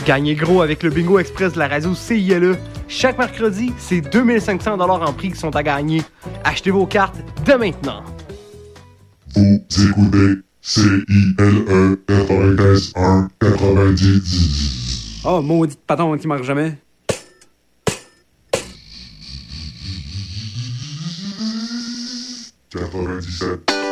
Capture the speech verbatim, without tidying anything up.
Gagnez gros avec le Bingo Express de la radio C I L E. Chaque mercredi, c'est deux mille cinq cents dollars en prix qui sont à gagner. Achetez vos cartes dès maintenant. Vous écoutez C I L E quatre-vingt-quinze un quatre-vingt-dix. Oh, maudit patron qui marche jamais. quatre-vingt-dix-sept.